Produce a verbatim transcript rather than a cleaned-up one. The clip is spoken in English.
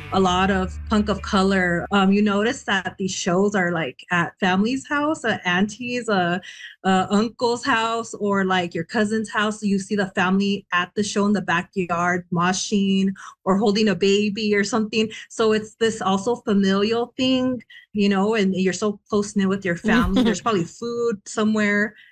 a lot of Punk of Color. Um, you notice that these shows are like at family's house, at auntie's, uh, uh, uncle's house, or like your cousin's house. So you see the family at the show in the backyard, moshing or holding a baby or something. So it's this also familial thing, you know, and you're so close knit with your family. There's probably food somewhere